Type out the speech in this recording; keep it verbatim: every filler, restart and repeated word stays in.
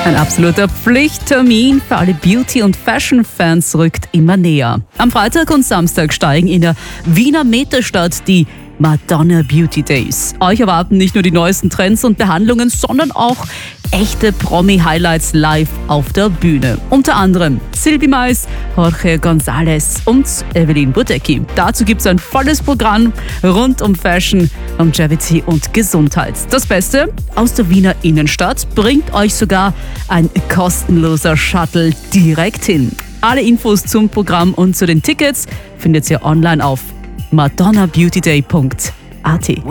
Ein absoluter Pflichttermin für alle Beauty- und Fashion-Fans rückt immer näher. Am Freitag und Samstag steigen in der Wiener Metastadt die Madonna Beauty Days. Euch erwarten nicht nur die neuesten Trends und Behandlungen, sondern auch echte Promi-Highlights live auf der Bühne. Unter anderem Silvi Mais, Jorge González und Evelyn Bodecki. Dazu gibt es ein volles Programm rund um Fashion, Longevity und Gesundheit. Das Beste aus der Wiener Innenstadt bringt euch sogar ein kostenloser Shuttle direkt hin. Alle Infos zum Programm und zu den Tickets findet ihr online auf madonna beauty day punkt a t.